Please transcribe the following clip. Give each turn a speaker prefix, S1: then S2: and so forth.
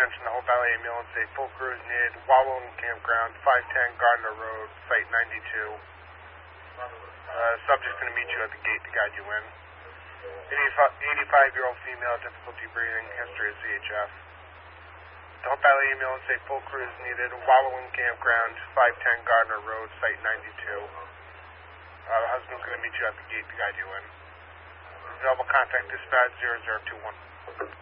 S1: attention, the Hope Valley Ambulance, a full crew is needed. Walloon Campground, 510 Gardner Road, Site 92. Subject's going to meet you at the gate to guide you in. 85-year-old female, difficulty breathing, history of CHF. The Hope Valley Ambulance, a full crew is needed. Walloon Campground, 510 Gardner Road, Site 92. The husband's going to meet you at the gate to guide you in. Available contact dispatch 0021.